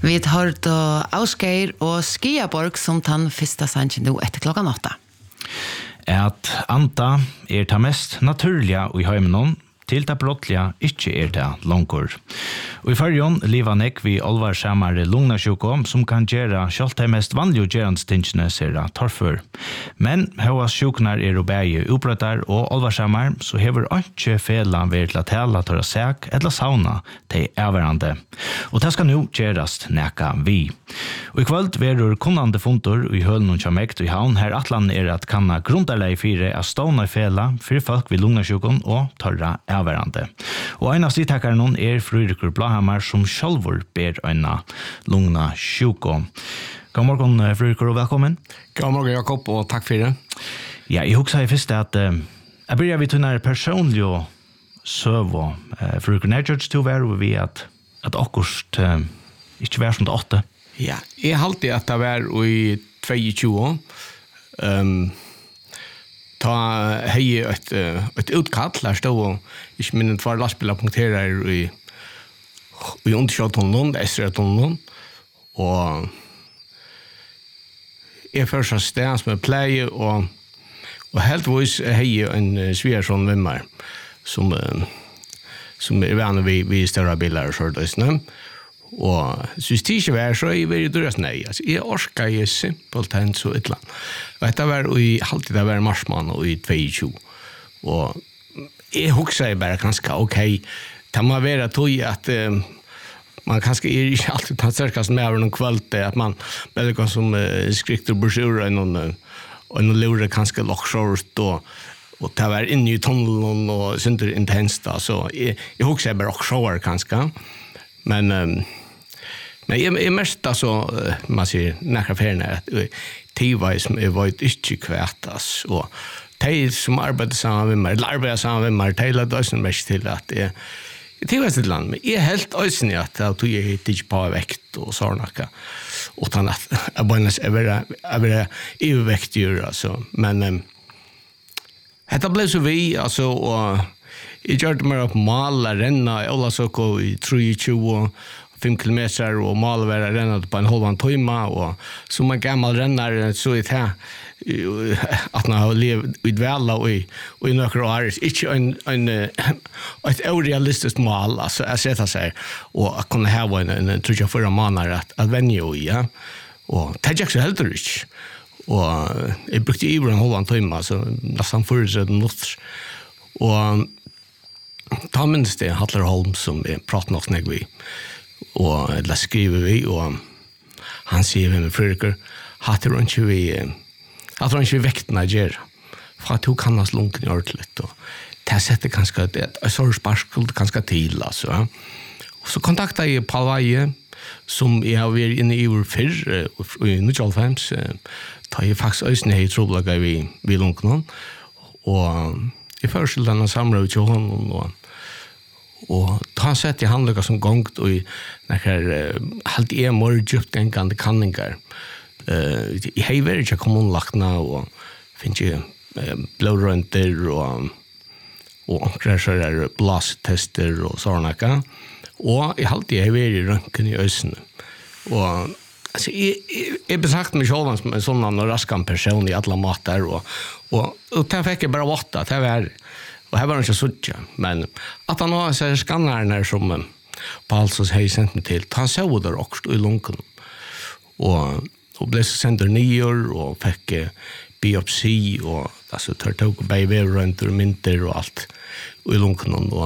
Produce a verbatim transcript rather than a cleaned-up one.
Vi har då Ausgeir og Skiaborg som tann fyrsta sangen nå etter klokkan åtta. At anta er ta mest naturliga i heimenon, til ta brottliga ikkje er ta langkur. Og i fargen liva nek vi alvarsamare lungnasjuko som kan gjera sjalt de mest vanlige gjerandstingene sera torfur. Men hva sjuknar er og bæge ubrøttar og alvarsamar, så hever ikke fela ved til at tala tåra sæk eller sauna til everande. Og det skal nu gjerast neka vi. Og i kvöld verur kunnande funtor i hølen og kjamekt og i havn her atlan er at kanna grundarlei fire av ståna i fela for folk vid lungnasjukon og tåra everande. Og en av stidtakaren nun er Frøyrikur Blahamar som sjálfur ber øyna lungna sjuko. God morgen, Frøyrikur, og velkommen. God morgen, Jakob, og takk for det. Ja, jeg husker i første at uh, jeg byrja vi tunnar personlig og søv og uh, Frøyrikur Nærgjørts til å være vi at, at akkurst uh, ikke var som det åtte. Ja, jeg halte at det var i tjueto. Um, ta hei et, et utkall, der stod og ikke minnet var lastbiler punkterer i, i underkjøttunnelen, Esretunnelen, og jeg først har sted som er pleie, og, og heldigvis hei en svigersson med meg, som, som er vanlig vi, vi større biler og sånn. Og synes det ikke var så jeg vil døres nei. Altså, jeg orsker jeg simpelt hendt så et eller annet. Og dette var i alltid det var marsmann og i tjueto. Og jeg husker jeg bare ganske ok. Det må være tog at um, man kanskje er ikke alltid tatt sørkast med over noen kveld at man bare kan som uh, skrikter brosjur og noen og noen lurer kanskje loksjort og og det var inne i tunnelen og synder intenst da. Så jeg, jeg husker jeg bare loksjår kanskje. Men um, Men jeg, jeg mest altså, man sier, nekker ferien er at tidvei som jeg vet ikke kvetas, og de som arbeider sammen med meg, eller arbeider sammen med meg, de lade også mest til at jeg, jeg tidvei til land, men jeg er helt også i at jeg tog jeg ikke på vekt og sånn noe, utan at jeg bare er være, er være overvektgjør, altså. Men um, dette ble så vi, altså, og jeg gjør det mer opp mal, renna, jeg la så gå i tjuetre og fem kilometer og måle være rennet på en halvann timme, og som en gammel renner så er det at man har levet i dvela og i, og i noen år, ikke en, en, et urealistisk mål, altså jeg setter seg, og jeg kunne ha en, en, en tror jeg fyra måneder at, at vende jo i, ja. Og det er ikke så heldig ikke. Og jeg brukte i en halvann timme, så nesten forutsatt minutter. Og ta minst det Hattler Holm som jeg prater nok når vi og eller skriver vi, og han sier vi med Frøyrikur, hatt er ikke vi, hatt er ikke vi vektene gjør, for at hun kan ha slunken i ordentlig, og det setter kanskje, det er så sparskelt kanskje til, altså. Og så kontaktet jeg Paul Veie, som jeg har vært inne i år før, i nittiofem, da jeg faktisk øyne i trobelaget vi, vi lunken, og jeg førstilte denne samrøy til hånden, og og ta sett i handløkka som gongt og i nekker uh, halt i mor djupt gengande kanningar uh, i heiver ikke kommunlagtna og finnes ikke uh, blodrønter og og omkring er blastester og sånne og i halt i heiver i rønken i øysene og altså, jeg, jeg, jeg besagt meg selv som en sånn raskan person i alle mater og, og, og det fikk jeg bare åtta det var og her var han ikke suttja, men at han har seg skannerne som um, Paulsons hei sendt meg til, han så der også i lunken. Og, og ble så sendt der nyer, og fikk uh, biopsi, og altså, tar tog bevevrønter og mynter og alt i lunken. Og